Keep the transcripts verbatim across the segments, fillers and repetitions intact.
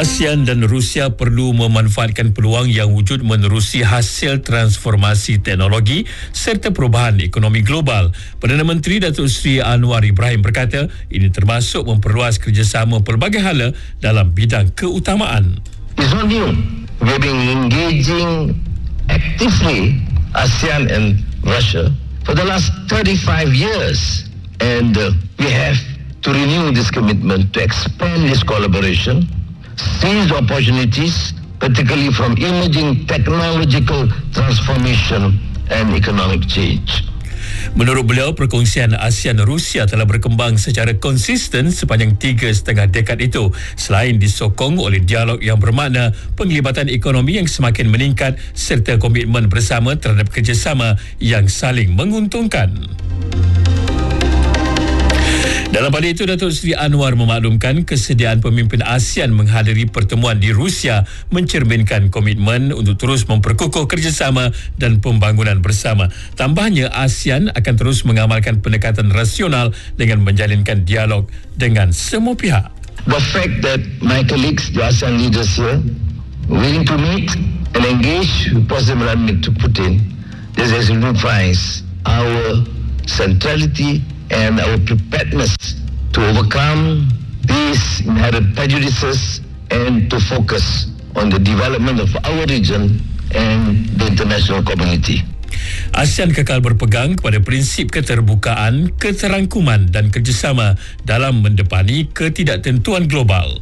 ASEAN dan Rusia perlu memanfaatkan peluang yang wujud menerusi hasil transformasi teknologi serta perubahan ekonomi global. Perdana Menteri Datuk Seri Anwar Ibrahim berkata ini termasuk memperluas kerjasama pelbagai hala dalam bidang keutamaan. It's not new. We've been engaging actively ASEAN and Russia for the last thirty-five years, and uh, we have to renew this commitment to expand this collaboration, seize opportunities, particularly from emerging technological transformation and economic change. Menurut beliau, perkongsian ASEAN-Rusia telah berkembang secara konsisten sepanjang tiga setengah dekad itu, selain disokong oleh dialog yang bermakna, penglibatan ekonomi yang semakin meningkat serta komitmen bersama terhadap kerjasama yang saling menguntungkan. Dalam pada itu, Datuk Seri Anwar memaklumkan kesediaan pemimpin ASEAN menghadiri pertemuan di Rusia mencerminkan komitmen untuk terus memperkukuh kerjasama dan pembangunan bersama. Tambahnya, ASEAN akan terus mengamalkan pendekatan rasional dengan menjalinkan dialog dengan semua pihak. The fact that my colleagues, the ASEAN leaders here, willing to meet and engage with President Vladimir Putin, this exemplifies our centrality and our preparedness to overcome these inherent prejudices and to focus on the development of our region and the international community. ASEAN kekal berpegang kepada prinsip keterbukaan, keterangkuman dan kerjasama dalam mendepani ketidaktentuan global.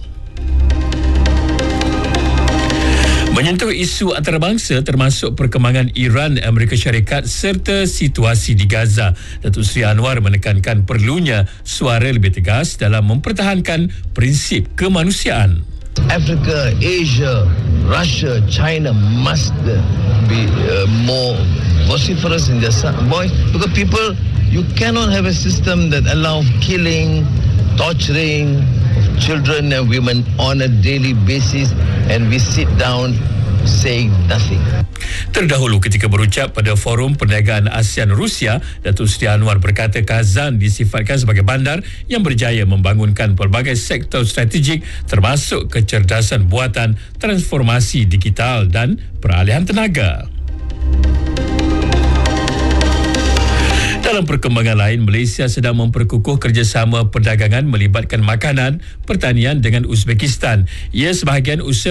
Menyentuh isu antarabangsa termasuk perkembangan Iran, Amerika Syarikat serta situasi di Gaza, Datuk Seri Anwar menekankan perlunya suara lebih tegas dalam mempertahankan prinsip kemanusiaan. Africa, Asia, Russia, China must be uh, more vociferous in their voice, because people, you cannot have a system that allows killing, torturing children and women on a daily basis, and we sit down saying nothing. Terdahulu ketika berucap pada Forum Perniagaan ASEAN-Rusia, Datuk Seri Anwar berkata Kazan disifatkan sebagai bandar yang berjaya membangunkan pelbagai sektor strategik termasuk kecerdasan buatan, transformasi digital dan peralihan tenaga. Dalam perkembangan lain, Malaysia sedang memperkukuh kerjasama perdagangan melibatkan makanan, pertanian dengan Uzbekistan. Ia sebahagian usaha